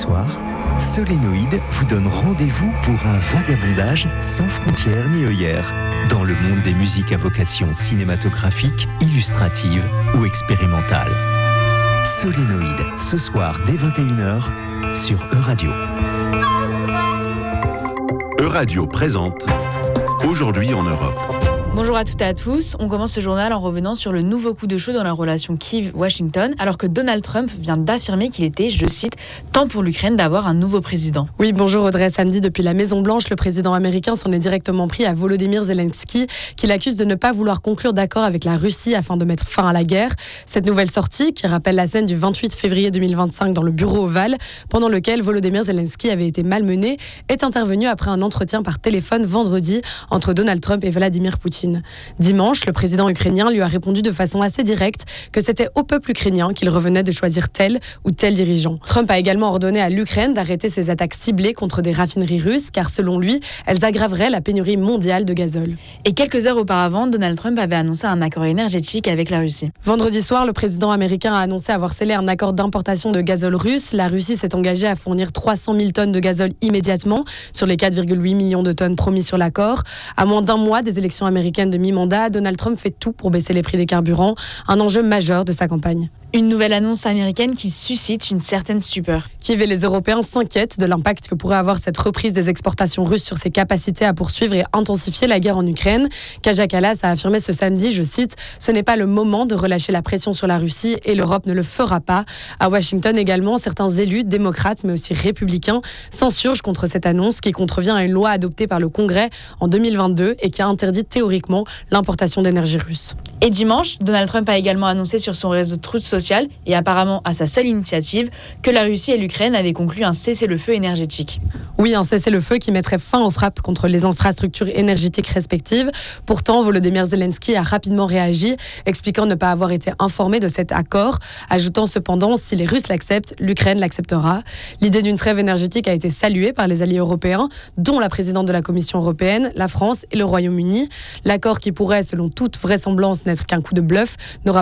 soir, Solénoïde vous donne rendez-vous pour un vagabondage sans frontières ni œillères dans le monde des musiques à vocation cinématographique, illustrative ou expérimentale. Solénoïde, ce soir dès 21h sur Euradio. Euradio présente Aujourd'hui en Europe. Bonjour à toutes et à tous. On commence ce journal en revenant sur le nouveau coup de chaud dans la relation Kiev-Washington, alors que Donald Trump vient d'affirmer qu'il était, je cite, « temps pour l'Ukraine d'avoir un nouveau président ». Oui, bonjour Audrey. Samedi, depuis la Maison-Blanche, le président américain s'en est directement pris à Volodymyr Zelensky, qui l'accuse de ne pas vouloir conclure d'accord avec la Russie afin de mettre fin à la guerre. Cette nouvelle sortie, qui rappelle la scène du 28 février 2025 dans le bureau ovale, pendant lequel Volodymyr Zelensky avait été malmené, est intervenue après un entretien par téléphone vendredi entre Donald Trump et Vladimir Poutine. Dimanche, le président ukrainien lui a répondu de façon assez directe que c'était au peuple ukrainien qu'il revenait de choisir tel ou tel dirigeant. Trump a également ordonné à l'Ukraine d'arrêter ses attaques ciblées contre des raffineries russes, car selon lui, elles aggraveraient la pénurie mondiale de gazole. Et quelques heures auparavant, Donald Trump avait annoncé un accord énergétique avec la Russie. Vendredi soir, le président américain a annoncé avoir scellé un accord d'importation de gazole russe. La Russie s'est engagée à fournir 300 000 tonnes de gazole immédiatement sur les 4,8 millions de tonnes promis sur l'accord. À moins d'un mois des élections américaines de mi-mandat, Donald Trump fait tout pour baisser les prix des carburants, un enjeu majeur de sa campagne. Une nouvelle annonce américaine qui suscite une certaine stupeur. Kiev et les Européens s'inquiètent de l'impact que pourrait avoir cette reprise des exportations russes sur ses capacités à poursuivre et intensifier la guerre en Ukraine. Kaja Kallas a affirmé ce samedi, je cite, « Ce n'est pas le moment de relâcher la pression sur la Russie et l'Europe ne le fera pas ». À Washington également, certains élus, démocrates mais aussi républicains, s'insurgent contre cette annonce qui contrevient à une loi adoptée par le Congrès en 2022 et qui a interdit théoriquement l'importation d'énergie russe. Et dimanche, Donald Trump a également annoncé sur son réseau Truth Social, et apparemment à sa seule initiative, que la Russie et l'Ukraine avaient conclu un cessez-le-feu énergétique. Oui, un cessez-le-feu qui mettrait fin aux frappes contre les infrastructures énergétiques respectives. Pourtant, Volodymyr Zelensky a rapidement réagi, expliquant ne pas avoir été informé de cet accord, ajoutant cependant, si les Russes l'acceptent, l'Ukraine l'acceptera. L'idée d'une trêve énergétique a été saluée par les alliés européens, dont la présidente de la Commission européenne, la France et le Royaume-Uni. L'accord qui pourrait, selon toute vraisemblance, n'être qu'un coup de bluff, n'aura